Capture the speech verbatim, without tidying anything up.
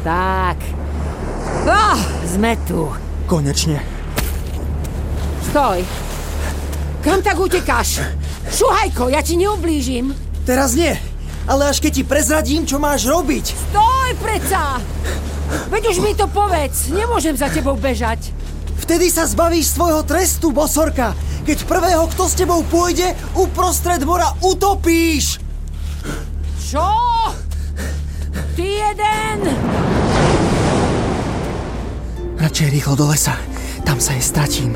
Tak. Oh, sme tu. Konečne. Stoj. Kam tak utekáš? Šuhajko, ja ti neublížim. Teraz nie, ale až keď ti prezradím, čo máš robiť. Stoj, preca! Veď už mi to povedz, nemôžem za tebou bežať. Vtedy sa zbavíš svojho trestu, bosorka. Keď prvého, kto s tebou pôjde, uprostred mora utopíš. Čo? Ty jeden! Radšej rýchlo do lesa, tam sa jej stratím.